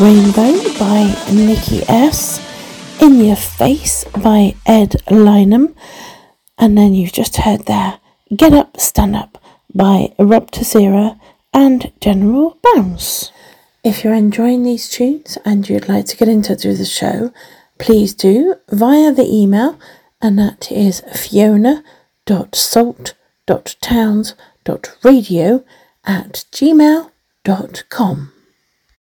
Rainbow by Nikki S. In Your Face by Ed Lynham. And then you've just heard there Get Up, Stand Up by Eruptozera and General Bounce. If you're enjoying these tunes and you'd like to get in touch with the show, please do via the email, and that is fiona.salt.towns.radio@gmail.com.